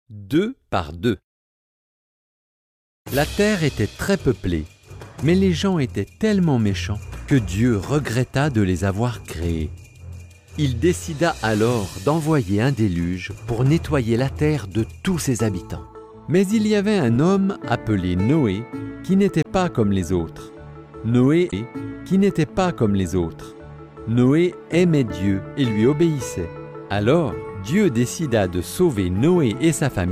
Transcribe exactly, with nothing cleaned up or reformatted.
deux par deux. La terre était très peuplée, mais les gens étaient tellement méchants que Dieu regretta de les avoir créés. Il décida alors d'envoyer un déluge pour nettoyer la terre de tous ses habitants. Mais il y avait un homme appelé Noé qui n'était pas comme les autres. Noé qui n'était pas comme les autres. Noé aimait Dieu et lui obéissait. Alors Dieu décida de sauver Noé et sa famille